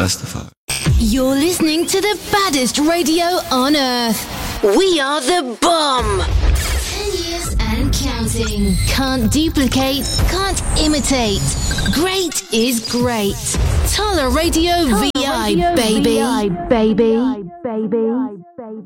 Rastafari. You're listening to the baddest radio on earth. We are the bomb. 10 years and counting. Can't duplicate, can't imitate. Great is great. Tola Radio VI, baby.